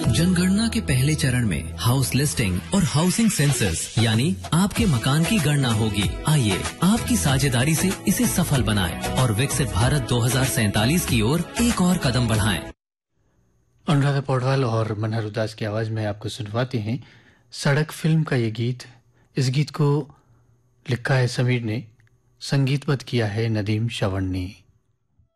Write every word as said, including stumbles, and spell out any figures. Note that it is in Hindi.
जनगणना के पहले चरण में हाउस लिस्टिंग और हाउसिंग सेंसस यानी आपके मकान की गणना होगी। आइए आपकी साझेदारी से इसे सफल बनाएं और विकसित भारत दो हज़ार सैंतालीस की ओर एक और कदम बढ़ाएं। अनुराधा पौडवाल और मनहर उदास की आवाज में आपको सुनवाते हैं सड़क फिल्म का ये गीत। इस गीत को लिखा है समीर ने, संगीतबद्ध किया है नदीम श्रवण ने।